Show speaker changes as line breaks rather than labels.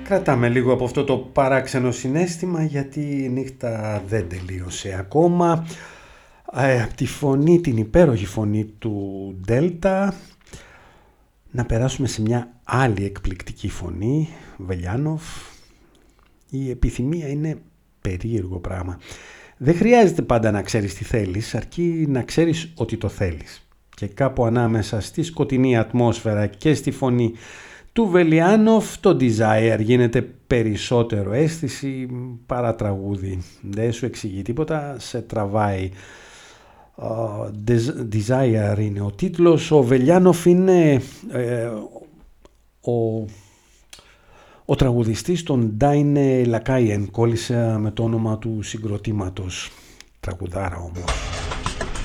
Κρατάμε λίγο από αυτό το παράξενο συναίσθημα, γιατί η νύχτα δεν τελείωσε ακόμα. Από τη φωνή, την υπέροχη φωνή του Ντέλτα, να περάσουμε σε μια άλλη εκπληκτική φωνή, Βελιάνοφ. Η επιθυμία είναι περίεργο πράγμα. Δεν χρειάζεται πάντα να ξέρεις τι θέλεις, αρκεί να ξέρεις ότι το θέλεις. Και κάπου ανάμεσα στη σκοτεινή ατμόσφαιρα και στη φωνή του Βελιάνοφ, το Desire γίνεται περισσότερο αίσθηση παρά τραγούδι. Δεν σου εξηγεί τίποτα, σε τραβάει. Desire είναι ο τίτλος. Ο Βελιάνοφ είναι ο τραγουδιστής των Ντάινε Λακάιεν. Κόλλησε με το όνομα του συγκροτήματος. Τραγουδάρα όμως.